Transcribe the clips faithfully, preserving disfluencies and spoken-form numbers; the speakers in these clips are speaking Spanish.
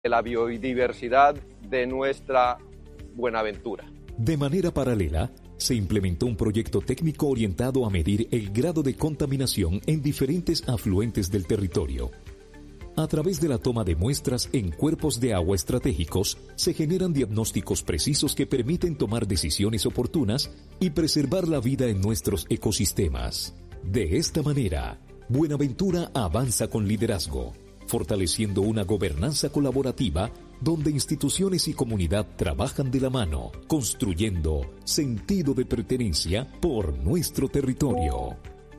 la biodiversidad de nuestra Buenaventura. De manera paralela, se implementó un proyecto técnico orientado a medir el grado de contaminación en diferentes afluentes del territorio. A través de la toma de muestras en cuerpos de agua estratégicos, se generan diagnósticos precisos que permiten tomar decisiones oportunas y preservar la vida en nuestros ecosistemas. De esta manera, Buenaventura avanza con liderazgo, fortaleciendo una gobernanza colaborativa donde instituciones y comunidad trabajan de la mano, construyendo sentido de pertenencia por nuestro territorio.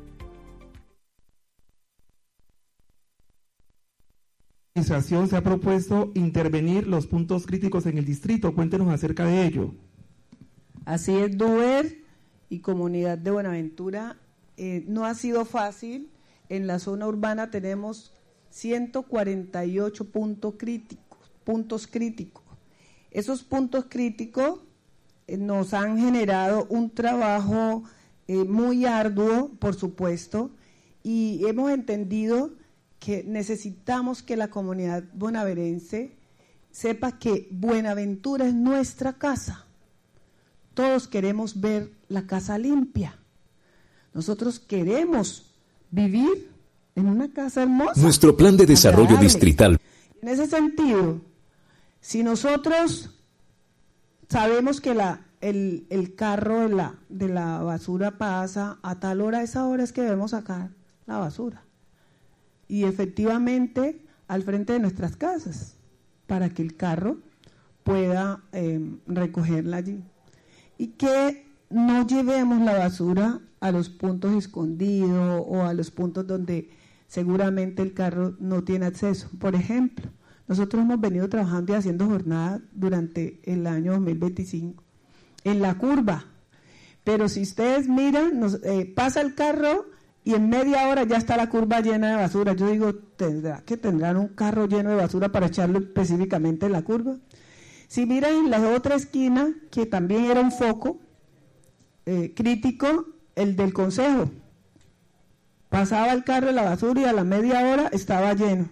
La administración se ha propuesto intervenir los puntos críticos en el distrito. Cuéntenos acerca de ello. Así es, Duer y comunidad de Buenaventura. Eh, no ha sido fácil. En la zona urbana tenemos ciento cuarenta y ocho puntos críticos, puntos críticos. Esos puntos críticos eh, nos han generado un trabajo eh, muy arduo, por supuesto, y hemos entendido que necesitamos que la comunidad bonaverense sepa que Buenaventura es nuestra casa. Todos queremos ver la casa limpia. Nosotros queremos vivir en una casa hermosa. Nuestro plan de desarrollo agradable. distrital. En ese sentido, si nosotros sabemos que la, el, el carro de la, de la basura pasa a tal hora, a esa hora es que debemos sacar la basura. Y efectivamente al frente de nuestras casas, para que el carro pueda eh, recogerla allí. Y que no llevemos la basura a los puntos escondidos o a los puntos donde seguramente el carro no tiene acceso. Por ejemplo, nosotros hemos venido trabajando y haciendo jornadas durante el año dos mil veinticinco en la curva, pero si ustedes miran, nos, eh, pasa el carro y en media hora ya está la curva llena de basura. Yo digo, ¿tendrá que tendrán un carro lleno de basura para echarlo específicamente en la curva? Si miran en la otra esquina, que también era un foco eh, crítico, el del consejo. Pasaba el carro de la basura y a la media hora estaba lleno.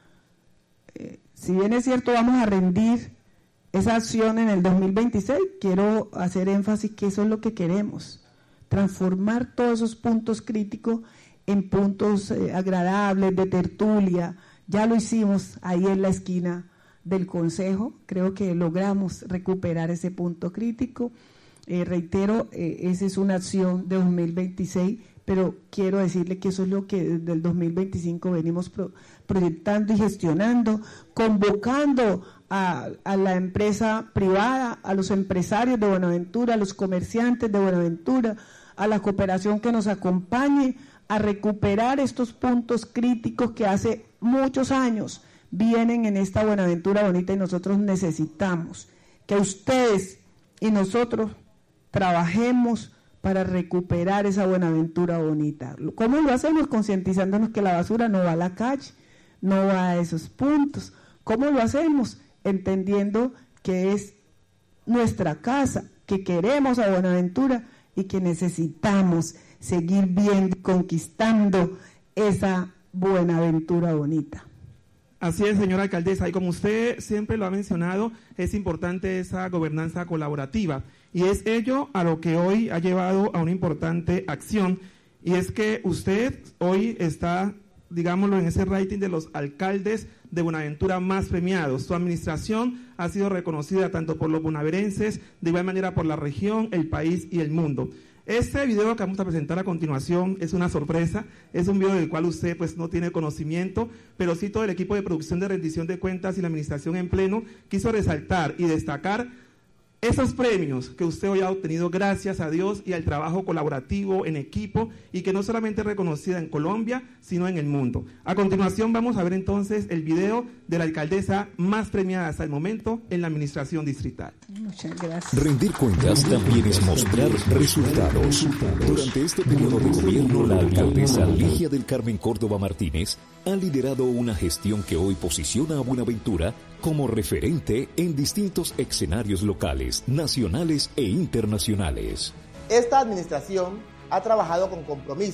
Eh, si bien es cierto, vamos a rendir esa acción en el dos mil veintiséis, quiero hacer énfasis que eso es lo que queremos. Transformar todos esos puntos críticos en puntos eh, agradables, de tertulia. Ya lo hicimos ahí en la esquina del consejo, creo que logramos recuperar ese punto crítico. Eh, reitero, eh, esa es una acción de dos mil veintiséis, pero quiero decirle que eso es lo que desde el dos mil veinticinco venimos pro, proyectando y gestionando, convocando a, a la empresa privada, a los empresarios de Buenaventura, a los comerciantes de Buenaventura, a la cooperación que nos acompañe a recuperar estos puntos críticos que hace muchos años vienen en esta Buenaventura bonita y nosotros necesitamos que ustedes y nosotros trabajemos para recuperar esa Buenaventura bonita. ¿Cómo lo hacemos? Concientizándonos que la basura no va a la calle, no va a esos puntos. ¿Cómo lo hacemos? Entendiendo que es nuestra casa, que queremos a Buenaventura y que necesitamos seguir bien conquistando esa Buenaventura bonita. Así es, señora alcaldesa, y como usted siempre lo ha mencionado, es importante esa gobernanza colaborativa, y es ello a lo que hoy ha llevado a una importante acción, y es que usted hoy está, digámoslo, en ese rating de los alcaldes de Buenaventura más premiados. Su administración ha sido reconocida tanto por los bonaverenses, de igual manera por la región, el país y el mundo. Este video que vamos a presentar a continuación es una sorpresa, es un video del cual usted pues no tiene conocimiento, pero sí todo el equipo de producción de rendición de cuentas y la administración en pleno quiso resaltar y destacar esos premios que usted hoy ha obtenido gracias a Dios y al trabajo colaborativo en equipo, y que no solamente es reconocida en Colombia, sino en el mundo. A continuación vamos a ver entonces el video de la alcaldesa más premiada hasta el momento en la administración distrital. Muchas gracias. Rendir cuentas también es mostrar resultados. Durante este periodo de gobierno, la alcaldesa Ligia del Carmen Córdoba Martínez ha liderado una gestión que hoy posiciona a Buenaventura como referente en distintos escenarios locales, nacionales e internacionales. Esta administración ha trabajado con compromiso,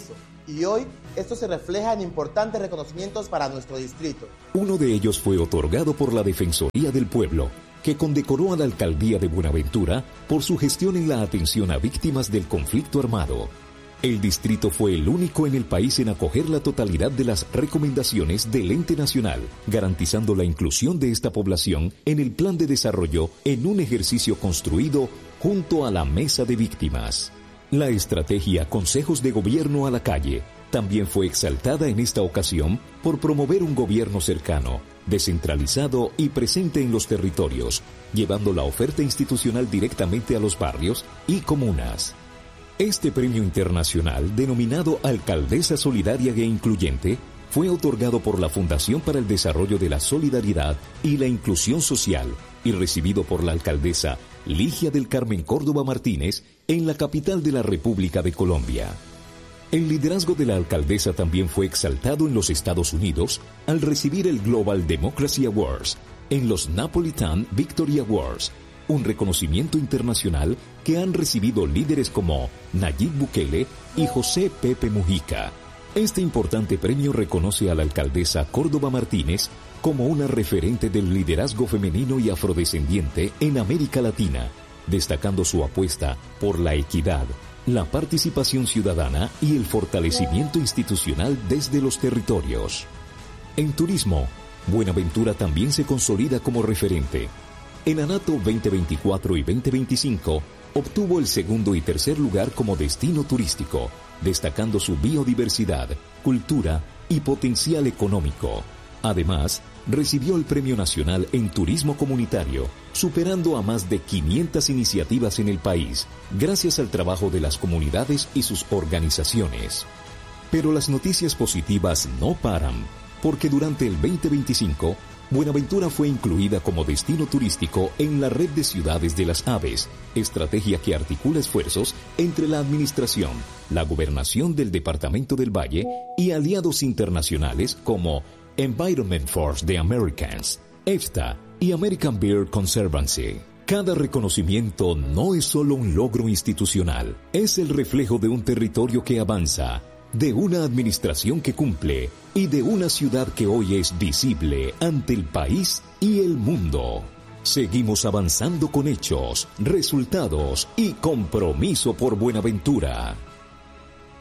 Y hoy esto se refleja en importantes reconocimientos para nuestro distrito. Uno de ellos fue otorgado por la Defensoría del Pueblo, que condecoró a la Alcaldía de Buenaventura por su gestión en la atención a víctimas del conflicto armado. El distrito fue el único en el país en acoger la totalidad de las recomendaciones del ente nacional, garantizando la inclusión de esta población en el plan de desarrollo en un ejercicio construido junto a la Mesa de Víctimas. La estrategia Consejos de Gobierno a la Calle también fue exaltada en esta ocasión por promover un gobierno cercano, descentralizado y presente en los territorios, llevando la oferta institucional directamente a los barrios y comunas. Este premio internacional, denominado Alcaldesa Solidaria e Incluyente, fue otorgado por la Fundación para el Desarrollo de la Solidaridad y la Inclusión Social y recibido por la alcaldesa Ligia del Carmen Córdoba Martínez en la capital de la República de Colombia. El liderazgo de la alcaldesa también fue exaltado en los Estados Unidos al recibir el Global Democracy Awards en los Napolitan Victory Awards, un reconocimiento internacional que han recibido líderes como Nayib Bukele y José Pepe Mujica. Este importante premio reconoce a la alcaldesa Córdoba Martínez como una referente del liderazgo femenino y afrodescendiente en América Latina, destacando su apuesta por la equidad, la participación ciudadana y el fortalecimiento institucional desde los territorios. En turismo, Buenaventura también se consolida como referente. En Anato veinte veinticuatro y veinte veinticinco obtuvo el segundo y tercer lugar como destino turístico, destacando su biodiversidad, cultura y potencial económico. Además, recibió el Premio Nacional en Turismo Comunitario, superando a más de quinientas iniciativas en el país, gracias al trabajo de las comunidades y sus organizaciones. Pero las noticias positivas no paran, porque durante el veinte veinticinco, Buenaventura fue incluida como destino turístico en la Red de Ciudades de las Aves, estrategia que articula esfuerzos entre la administración, la gobernación del Departamento del Valle y aliados internacionales como Environment for the Americans, EFTA y American Bird Conservancy. Cada reconocimiento no es solo un logro institucional, es el reflejo de un territorio que avanza, de una administración que cumple y de una ciudad que hoy es visible ante el país y el mundo. Seguimos avanzando con hechos, resultados y compromiso por Buenaventura.